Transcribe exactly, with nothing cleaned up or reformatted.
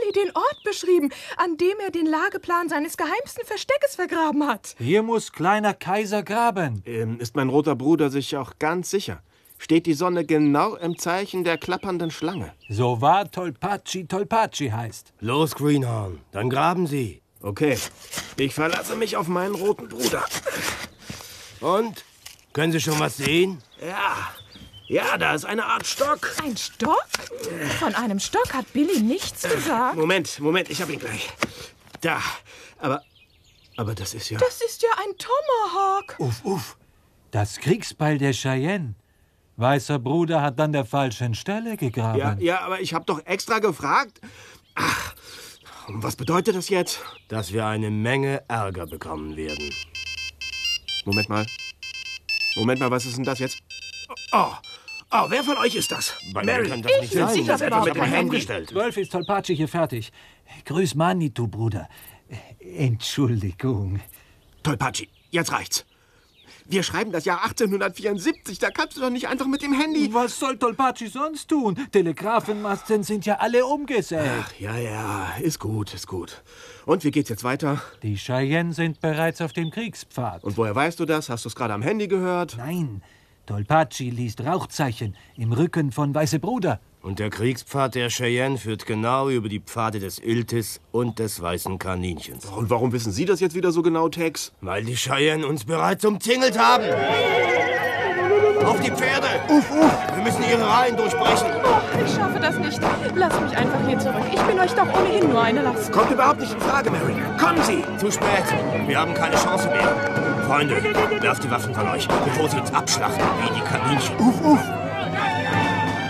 Billy den Ort beschrieben, an dem er den Lageplan seines geheimsten Versteckes vergraben hat. Hier muss kleiner Kaiser graben. Ähm, ist mein roter Bruder sich auch ganz sicher? Steht die Sonne genau im Zeichen der klappernden Schlange? So wahr Tolpaci Tolpaci heißt. Los, Greenhorn, dann graben Sie. Okay, ich verlasse mich auf meinen roten Bruder. Und? Können Sie schon was sehen? Ja, ja, da ist eine Art Stock. Ein Stock? Von einem Stock hat Billy nichts gesagt. Moment, Moment, ich hab ihn gleich. Da, aber, aber das ist ja... Das ist ja ein Tomahawk. Uff, uff, das Kriegsbeil der Cheyenne. Weißer Bruder hat an der falschen Stelle gegraben. Ja, ja, aber ich hab doch extra gefragt. Ach, und was bedeutet das jetzt? Dass wir eine Menge Ärger bekommen werden. Moment mal. Moment mal, was ist denn das jetzt? Oh, oh, wer von euch ist das? Bei Mary, mir kann das nicht bin sein. sicher, Das dass etwa mit überhaupt dem kein Handy Handy. gestellt. Zwölf ist Tolpaci hier fertig. Grüß Manitou, Bruder. Entschuldigung. Tolpaci, jetzt reicht's. Wir schreiben das Jahr achtzehnhundertvierundsiebzig, da kannst du doch nicht einfach mit dem Handy... Was soll Tolpaci sonst tun? Telegrafenmasten sind ja alle umgesägt. Ach, ja, ja, ist gut, ist gut. Und wie geht's jetzt weiter? Die Cheyenne sind bereits auf dem Kriegspfad. Und woher weißt du das? Hast du es gerade am Handy gehört? Nein, Tolpaci liest Rauchzeichen im Rücken von Weiße Bruder. Und der Kriegspfad der Cheyenne führt genau über die Pfade des Iltis und des Weißen Kaninchens. Und warum wissen Sie das jetzt wieder so genau, Tex? Weil die Cheyenne uns bereits umzingelt haben. Auf die Pferde! Uff, uff! Wir müssen ihre Reihen durchbrechen. Oh, ich schaffe das nicht. Lasst mich einfach hier zurück. Ich bin euch doch ohnehin nur eine Last. Kommt überhaupt nicht in Frage, Mary. Kommen Sie! Zu spät. Wir haben keine Chance mehr. Freunde, werft die Waffen von euch, bevor sie uns abschlachten wie die Kaninchen. Uff, uff!